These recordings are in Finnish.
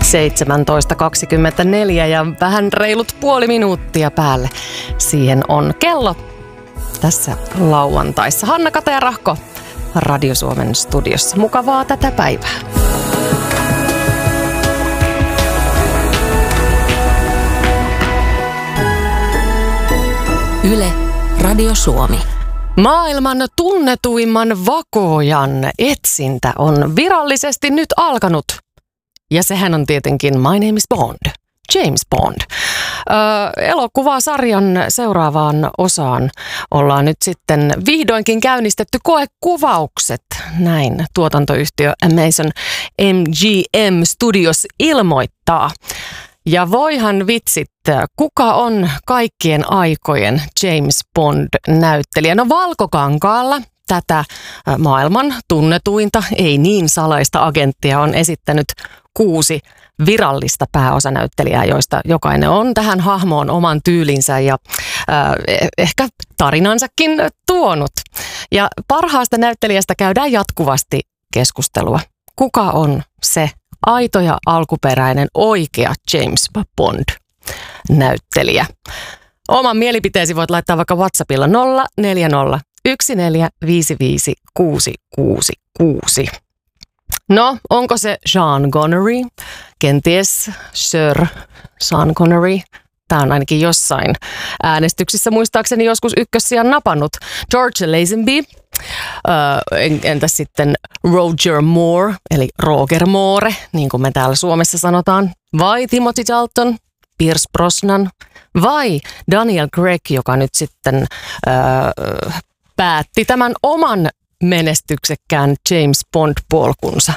17.24 ja vähän reilut puoli minuuttia päälle. Siihen on kello tässä lauantaissa. Hanna-Kata ja Rahko Radio Suomen studiossa. Mukavaa tätä päivää. Yle Radio Suomi. Maailman tunnetuimman vakoojan etsintä on virallisesti nyt alkanut. Ja sehän on tietenkin My Name is Bond, James Bond. Elokuvasarjan seuraavaan osaan ollaan nyt sitten vihdoinkin käynnistetty koekuvaukset. Näin tuotantoyhtiö Amazon MGM Studios ilmoittaa. Ja voihan vitsit, kuka on kaikkien aikojen James Bond-näyttelijä? No Valkokankaalla tätä maailman tunnetuinta, ei niin salaista agenttia on esittänyt 6 virallista pääosanäyttelijää, joista jokainen on tähän hahmoon oman tyylinsä ja ehkä tarinansakin tuonut. Ja parhaasta näyttelijästä käydään jatkuvasti keskustelua. Kuka on se aito ja alkuperäinen oikea James Bond-näyttelijä? Oman mielipiteesi voit laittaa vaikka WhatsAppilla 040 1455 666. No, onko se Sean Connery? Kenties Sir Sean Connery. Tämä on ainakin jossain äänestyksissä muistaakseni joskus ykkössijan napannut. George Lazenby. Entäs sitten Roger Moore, eli Roger Moore, niin kuin me täällä Suomessa sanotaan. Vai Timothy Dalton, Pierce Brosnan. Vai Daniel Craig, joka nyt sitten päätti tämän oman menestyksekkään James Bond-polkunsa.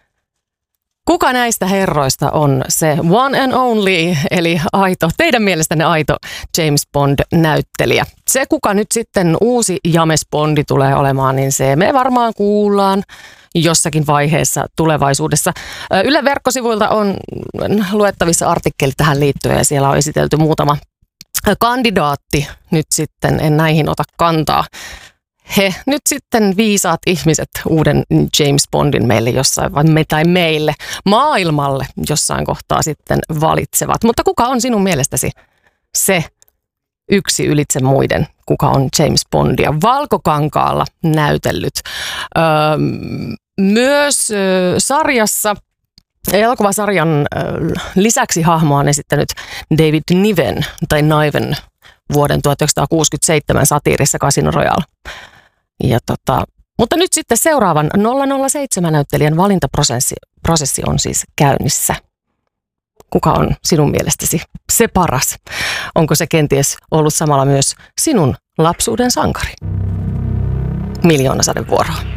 Kuka näistä herroista on se one and only, eli aito, teidän mielestänne aito James Bond-näyttelijä? Se, kuka nyt sitten uusi James Bondi tulee olemaan, niin se me varmaan kuullaan jossakin vaiheessa tulevaisuudessa. Yle verkkosivuilta on luettavissa artikkeli tähän liittyen ja siellä on esitelty muutama kandidaatti. Nyt sitten en näihin ota kantaa. He nyt sitten viisaat ihmiset uuden James Bondin meille jossain, tai meille maailmalle jossain kohtaa sitten valitsevat. Mutta kuka on sinun mielestäsi se yksi ylitse muiden, kuka on James Bondia Valkokankaalla näytellyt? Myös sarjassa, elokuvasarjan lisäksi hahmoa on esittänyt David Niven vuoden 1967 satiirissa Casino Royale. Ja mutta nyt sitten seuraavan 007-näyttelijän valintaprosessi on siis käynnissä. Kuka on sinun mielestäsi se paras? Onko se kenties ollut samalla myös sinun lapsuuden sankari? 1 000 000 sadevuoroa.